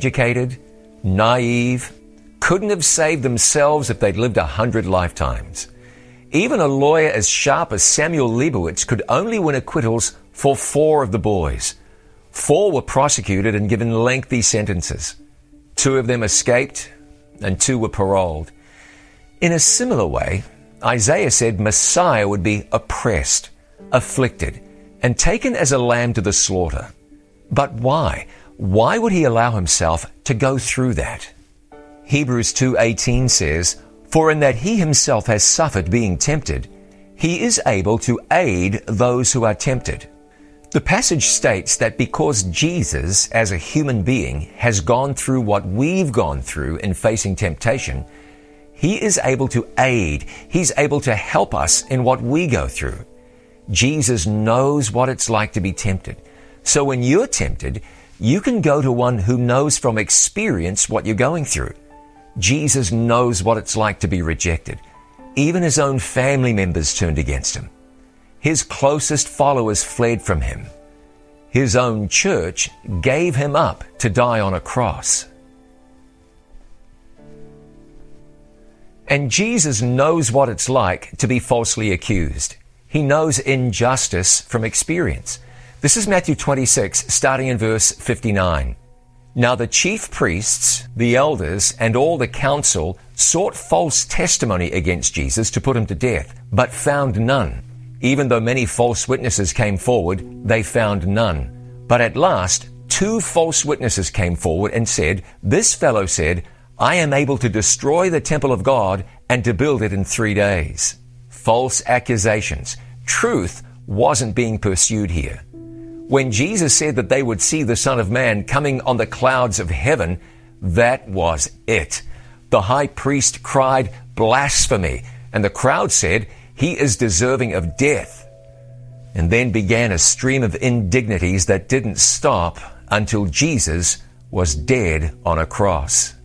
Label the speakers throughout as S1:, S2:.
S1: uneducated, naive, couldn't have saved themselves if they'd lived 100 lifetimes. Even a lawyer as sharp as Samuel Leibowitz could only win acquittals for 4 of the boys. 4 were prosecuted and given lengthy sentences. 2 of them escaped, and 2 were paroled. In a similar way, Isaiah said Messiah would be oppressed, afflicted, and taken as a lamb to the slaughter. But why? Why would he allow himself to go through that? Hebrews 2:18 says, "For in that he himself has suffered being tempted, he is able to aid those who are tempted." The passage states that because Jesus, as a human being, has gone through what we've gone through in facing temptation, he is able to aid. He's able to help us in what we go through. Jesus knows what it's like to be tempted. So when you're tempted, you can go to one who knows from experience what you're going through. Jesus knows what it's like to be rejected. Even his own family members turned against him. His closest followers fled from him. His own church gave him up to die on a cross. And Jesus knows what it's like to be falsely accused. He knows injustice from experience. This is Matthew 26, starting in verse 59. "Now the chief priests, the elders, and all the council sought false testimony against Jesus to put him to death, but found none. Even though many false witnesses came forward, they found none. But at last, 2 false witnesses came forward and said, 'This fellow said, I am able to destroy the temple of God and to build it in 3 days.'" False accusations. Truth wasn't being pursued here. When Jesus said that they would see the Son of Man coming on the clouds of heaven, that was it. The high priest cried, "Blasphemy," and the crowd said, "He is deserving of death." And then began a stream of indignities that didn't stop until Jesus was dead on a cross.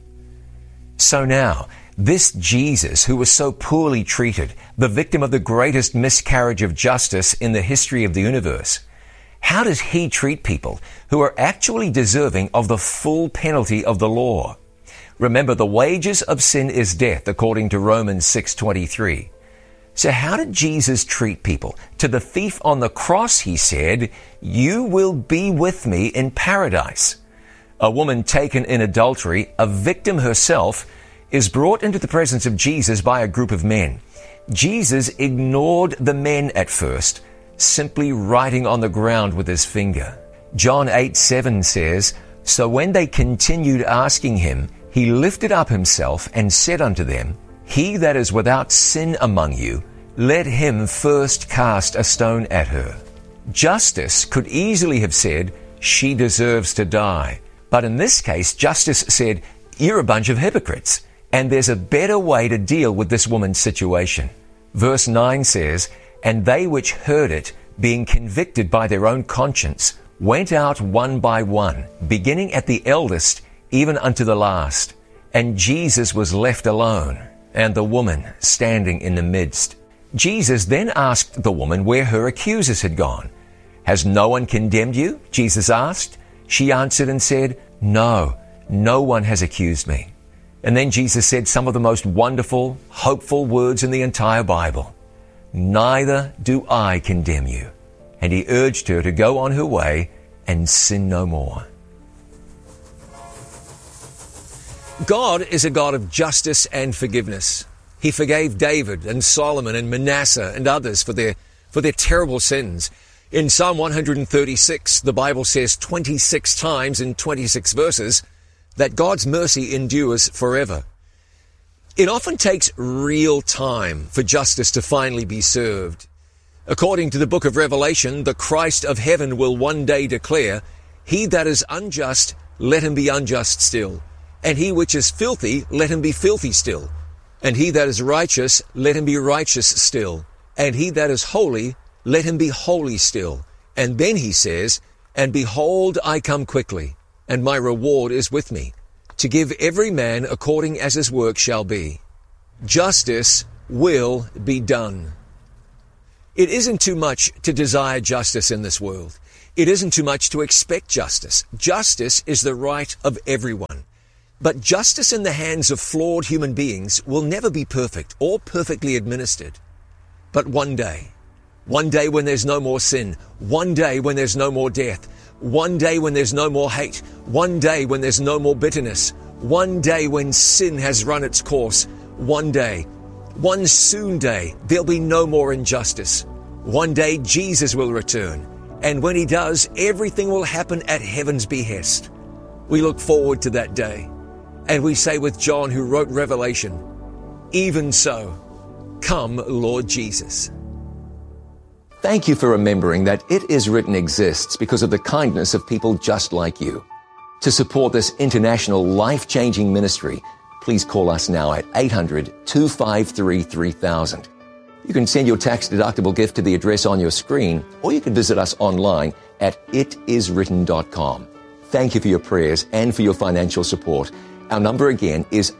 S1: So now, this Jesus who was so poorly treated, the victim of the greatest miscarriage of justice in the history of the universe, how does he treat people who are actually deserving of the full penalty of the law? Remember, the wages of sin is death, according to Romans 6:23. So how did Jesus treat people? To the thief on the cross, he said, "You will be with me in paradise." A woman taken in adultery, a victim herself, is brought into the presence of Jesus by a group of men. Jesus ignored the men at first, simply writing on the ground with his finger. John 8:7 says, "So when they continued asking him, he lifted up himself and said unto them, He that is without sin among you, let him first cast a stone at her." Justice could easily have said, "She deserves to die." But in this case, justice said, "You're a bunch of hypocrites, and there's a better way to deal with this woman's situation." Verse 9 says, "And they which heard it, being convicted by their own conscience, went out one by one, beginning at the eldest, even unto the last. And Jesus was left alone, and the woman standing in the midst." Jesus then asked the woman where her accusers had gone. "Has no one condemned you?" Jesus asked. She answered and said, "No, no one has accused me." And then Jesus said some of the most wonderful, hopeful words in the entire Bible. "Neither do I condemn you." And he urged her to go on her way and sin no more. God is a God of justice and forgiveness. He forgave David and Solomon and Manasseh and others for their terrible sins. In Psalm 136, the Bible says 26 times in 26 verses that God's mercy endures forever. It often takes real time for justice to finally be served. According to the book of Revelation, the Christ of heaven will one day declare, "He that is unjust, let him be unjust still. And he which is filthy, let him be filthy still. And he that is righteous, let him be righteous still. And he that is holy, let him be holy still." And then he says, "And behold, I come quickly, and my reward is with me, to give every man according as his work shall be." Justice will be done. It isn't too much to desire justice in this world. It isn't too much to expect justice. Justice is the right of everyone. But justice in the hands of flawed human beings will never be perfect or perfectly administered. But one day when there's no more sin, one day when there's no more death, one day when there's no more hate, one day when there's no more bitterness, one day when sin has run its course, one day, one soon day, there'll be no more injustice. One day Jesus will return, and when he does, everything will happen at heaven's behest. We look forward to that day, and we say with John, who wrote Revelation, "Even so, come, Lord Jesus." Thank you for remembering that It Is Written exists because of the kindness of people just like you. To support this international life-changing ministry, please call us now at 800-253-3000. You can send your tax-deductible gift to the address on your screen, or you can visit us online at itiswritten.com. Thank you for your prayers and for your financial support. Our number again is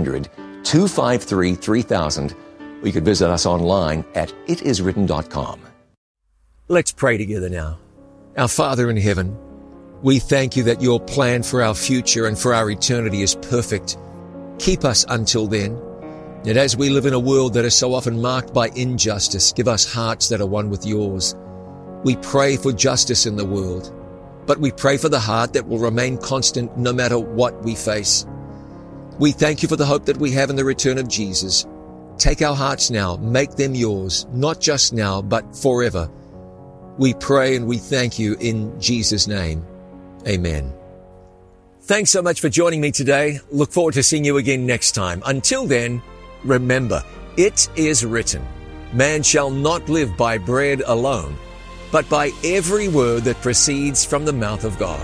S1: 800-253-3000, or you could visit us online at itiswritten.com. Let's pray together now. Our Father in heaven, we thank you that your plan for our future and for our eternity is perfect. Keep us until then. And as we live in a world that is so often marked by injustice, give us hearts that are one with yours. We pray for justice in the world, but we pray for the heart that will remain constant no matter what we face. We thank you for the hope that we have in the return of Jesus. Take our hearts now, make them yours, not just now, but forever. We pray and we thank you in Jesus' name. Amen. Thanks so much for joining me today. Look forward to seeing you again next time. Until then, remember, it is written, man shall not live by bread alone, but by every word that proceeds from the mouth of God.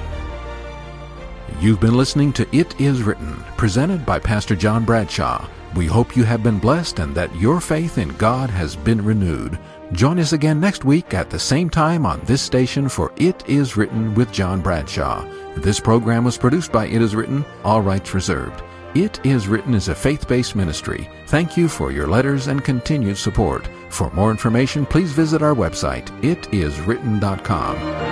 S2: You've been listening to It Is Written, presented by Pastor John Bradshaw. We hope you have been blessed and that your faith in God has been renewed. Join us again next week at the same time on this station for It Is Written with John Bradshaw. This program was produced by It Is Written, all rights reserved. It Is Written is a faith-based ministry. Thank you for your letters and continued support. For more information, please visit our website, itiswritten.com.